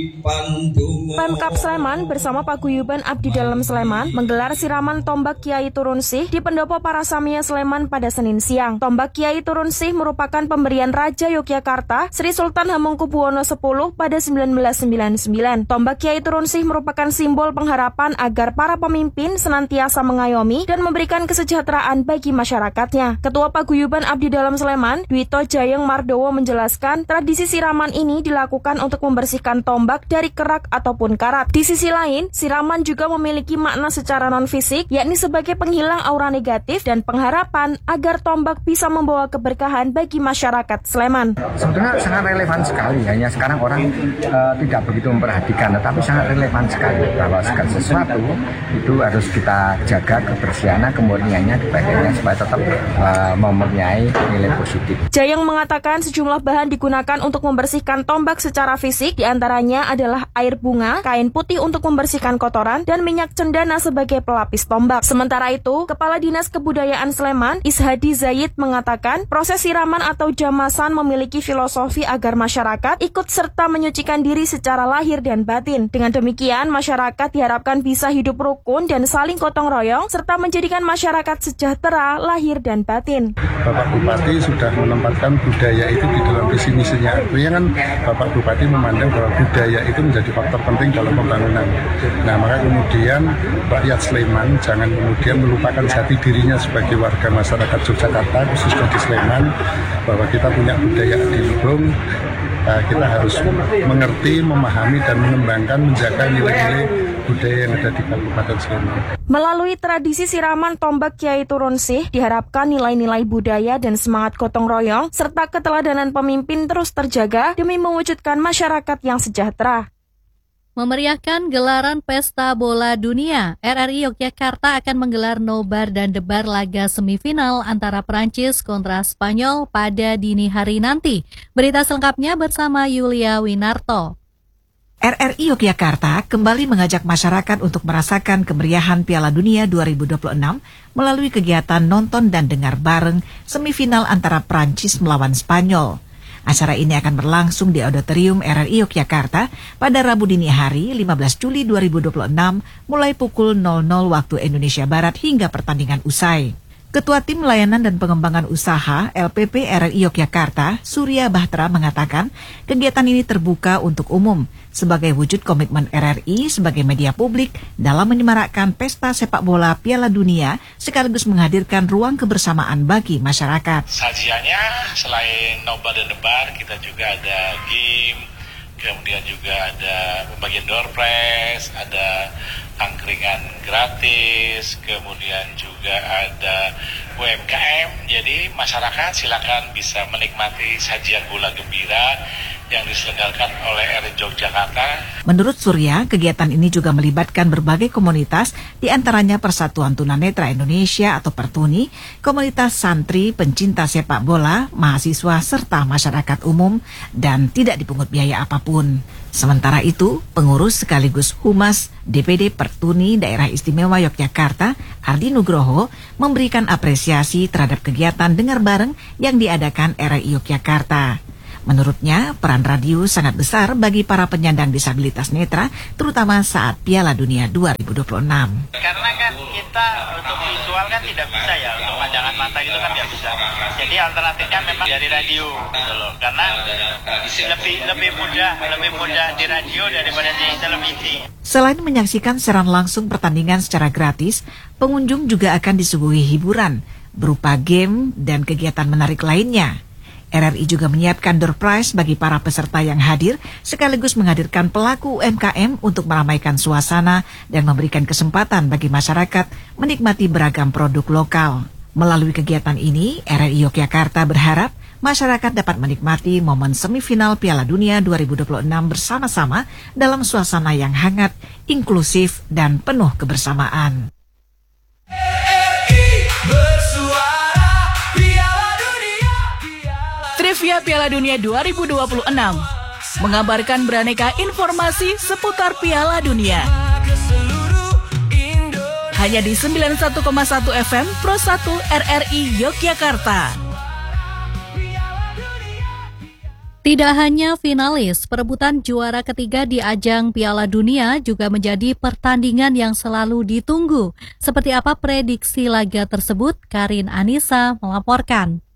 Pemkab Sleman bersama Paguyuban Abdi Dalem Sleman menggelar siraman tombak Kiai Turunsih di Pendopo Parasamya Sleman pada Senin siang. Tombak Kiai Turunsih merupakan pemberian Raja Yogyakarta Sri Sultan Hamengkubuwono X pada 1999. Tombak Kiai Turunsih merupakan simbol pengharapan agar para pemimpin senantiasa mengayomi dan memberikan kesejahteraan bagi masyarakatnya. Ketua Paguyuban Abdi Dalem Sleman, Dwito Jayeng Mardowo menjelaskan, tradisi siraman ini dilakukan untuk membersihkan tombak dari kerak ataupun karat. Di sisi lain, siraman juga memiliki makna secara non-fisik, yakni sebagai penghilang aura negatif dan pengharapan agar tombak bisa membawa keberkahan bagi masyarakat Sleman. Sebetulnya sangat relevan sekali, hanya sekarang orang tidak begitu memperhatikan, tetapi sangat relevan sekali bahwa segala sesuatu itu harus kita jaga kebersihannya, kemurniannya, kebaikannya supaya tetap mempunyai nilai positif. Jayeng mengatakan sejumlah bahan digunakan untuk membersihkan tombak secara fisik, diantaranya adalah air bunga, kain putih untuk membersihkan kotoran, dan minyak cendana sebagai pelapis tombak. Sementara itu, Kepala Dinas Kebudayaan Sleman, Ishadi Zayid mengatakan, proses siraman atau jamasan memiliki filosofi agar masyarakat ikut serta menyucikan diri secara lahir dan batin. Dengan demikian, masyarakat diharapkan bisa hidup rukun dan saling gotong royong, serta menjadikan masyarakat sejahtera lahir dan batin. Bapak Bupati sudah menempatkan budaya itu di dalam visi misinya. Artinya kan Bapak Bupati memandang bahwa budaya itu menjadi faktor penting dalam pembangunan. Nah, maka kemudian rakyat Sleman jangan kemudian melupakan jati dirinya sebagai warga masyarakat Yogyakarta, khususnya di Sleman, bahwa kita punya budaya adiluhung. Kita harus mengerti, memahami, dan mengembangkan, menjaga nilai-nilai budaya yang ada di Kabupaten Sleman. Melalui tradisi siraman tombak Kiai Turunsih, diharapkan nilai-nilai budaya dan semangat gotong royong, serta keteladanan pemimpin terus terjaga demi mewujudkan masyarakat yang sejahtera. Memeriahkan gelaran Pesta Bola Dunia, RRI Yogyakarta akan menggelar nobar dan debar laga semifinal antara Prancis kontra Spanyol pada dini hari nanti. Berita selengkapnya bersama Yulia Winarto. RRI Yogyakarta kembali mengajak masyarakat untuk merasakan kemeriahan Piala Dunia 2026 melalui kegiatan nonton dan dengar bareng semifinal antara Prancis melawan Spanyol. Acara ini akan berlangsung di Auditorium RRI Yogyakarta pada Rabu dini hari 15 Juli 2026 mulai pukul 00 waktu Indonesia Barat hingga pertandingan usai. Ketua Tim Layanan dan Pengembangan Usaha LPP RRI Yogyakarta, Surya Bahtera mengatakan kegiatan ini terbuka untuk umum sebagai wujud komitmen RRI sebagai media publik dalam menyemarakkan pesta sepak bola Piala Dunia sekaligus menghadirkan ruang kebersamaan bagi masyarakat. Sajiannya selain nobar dan debar, kita juga ada game, kemudian juga ada pembagian door prize, ada angkringan gratis, kemudian juga ada UMKM. Jadi masyarakat silakan bisa menikmati sajian bola gembira yang diselenggarakan oleh RRI Yogyakarta. Menurut Surya, kegiatan ini juga melibatkan berbagai komunitas, di antaranya Persatuan Tunanetra Indonesia atau Pertuni, komunitas santri, pencinta sepak bola, mahasiswa, serta masyarakat umum, dan tidak dipungut biaya apapun. Sementara itu, pengurus sekaligus Humas DPD Pertuni Daerah Istimewa Yogyakarta, Ardi Nugroho, memberikan apresiasi terhadap kegiatan dengar bareng yang diadakan RRI Yogyakarta. Menurutnya, peran radio sangat besar bagi para penyandang disabilitas netra, terutama saat Piala Dunia 2026. Karena kan kita untuk visual kan tidak bisa ya, untuk pandangan mata itu kan tidak bisa. Jadi alternatifnya memang dari radio gitu loh. Karena lebih mudah di radio daripada di televisi. Selain menyaksikan siaran langsung pertandingan secara gratis, pengunjung juga akan disuguhi hiburan berupa game dan kegiatan menarik lainnya. RRI juga menyiapkan door prize bagi para peserta yang hadir, sekaligus menghadirkan pelaku UMKM untuk meramaikan suasana dan memberikan kesempatan bagi masyarakat menikmati beragam produk lokal. Melalui kegiatan ini, RRI Yogyakarta berharap masyarakat dapat menikmati momen semifinal Piala Dunia 2026 bersama-sama dalam suasana yang hangat, inklusif, dan penuh kebersamaan. Trivia Piala Dunia 2026 mengabarkan beraneka informasi seputar Piala Dunia. Hanya di 91,1 FM Pro 1 RRI Yogyakarta. Tidak hanya finalis, perebutan juara ketiga di ajang Piala Dunia juga menjadi pertandingan yang selalu ditunggu. Seperti apa prediksi laga tersebut? Karin Anissa melaporkan.